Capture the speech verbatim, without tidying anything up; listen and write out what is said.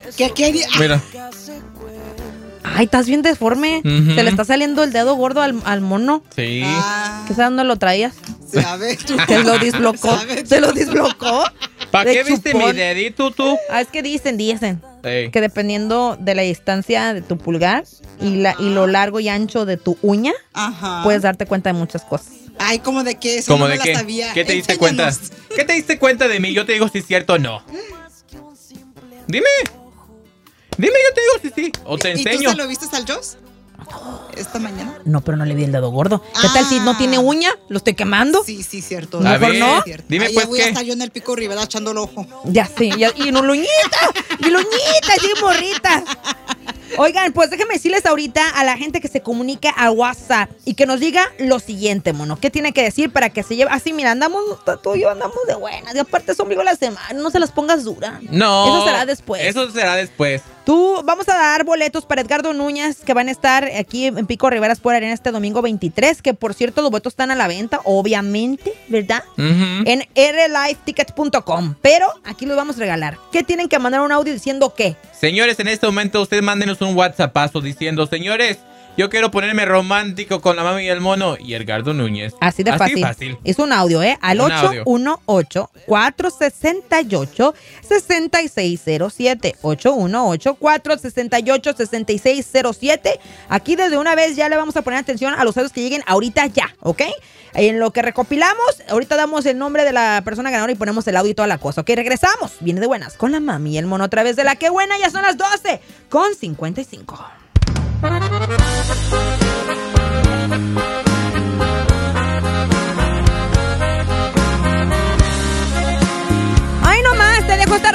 ¿Qué quiere? Mira. Ay, estás bien deforme. Uh-huh. Se le está saliendo el dedo gordo al, al mono. Sí. Ah, ¿Qué sabes dónde lo traías? ¿sabes tú? Se lo dislocó. ¿Sabes? Se lo dislocó. ¿Para De qué viste chupón. mi dedito tú? Ah, es que dicen, dicen. Ey. Que dependiendo de la distancia de tu pulgar y, la, y lo largo y ancho de tu uña, Ajá. puedes darte cuenta de muchas cosas. Ay, ¿cómo de qué? Eso ¿Cómo no de me qué? la sabía. ¿Qué te diste Enséñanos. cuenta? ¿Qué te diste cuenta de mí? Yo te digo si es cierto o no. Dime. Dime, yo te digo si sí. O te ¿Y tú enseño. se lo viste al Joss? ¿Esta mañana? No, pero no le vi el dedo gordo. ¿Qué tal si Ah. no tiene uña? ¿Lo estoy quemando? Sí, sí, cierto. A Mejor ver, no. Cierto. dime Ahí pues ya voy qué. a estar yo en el Pico Rivera echando el ojo. Ya sé, ya, y no luñita, y luñita, sí, morrita. Oigan, pues déjenme decirles ahorita a la gente que se comunique a WhatsApp y que nos diga lo siguiente, mono. ¿Qué tiene que decir para que se lleve? Así, mira, andamos, tú y yo andamos de buenas. Y aparte es ombligo de la semana, no se las pongas dura. No. Eso será después. Eso será después. Tú, vamos a dar boletos para Edgardo Núñez, que van a estar aquí en Pico Rivera por Arena este domingo veintitrés, que por cierto los boletos están a la venta, obviamente, ¿verdad? Uh-huh. En r live tickets punto com, pero aquí los vamos a regalar. ¿Qué tienen que mandar un audio diciendo qué? Señores, en este momento ustedes mándenos un WhatsAppazo diciendo, señores, yo quiero ponerme romántico con la mami y el mono y Edgardo Núñez. Así de fácil. fácil. Es un audio, ¿eh? Al Un ocho audio. uno ocho, cuatro seis ocho, seis seis cero siete. ocho uno ocho, cuatro seis ocho, seis seis cero siete. Aquí desde una vez ya le vamos a poner atención a los audios que lleguen ahorita ya, ¿ok? En lo que recopilamos, ahorita damos el nombre de la persona ganadora y ponemos el audio y toda la cosa, ¿ok? Regresamos. Viene de buenas con la mami y el mono a través de la que buena. Ya son las doce con cincuenta y cinco.